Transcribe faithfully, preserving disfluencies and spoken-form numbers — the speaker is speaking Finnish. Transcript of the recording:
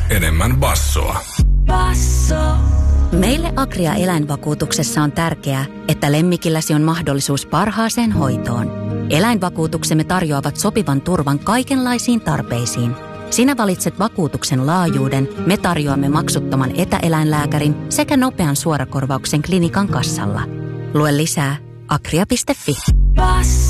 enemmän bassoa. Basso. Meille Agria eläinvakuutuksessa on tärkeää, että lemmikilläsi on mahdollisuus parhaaseen hoitoon. Eläinvakuutuksemme tarjoavat sopivan turvan kaikenlaisiin tarpeisiin. Sinä valitset vakuutuksen laajuuden, me tarjoamme maksuttoman etäeläinlääkärin sekä nopean suorakorvauksen klinikan kassalla. Lue lisää agria piste fi. Basso.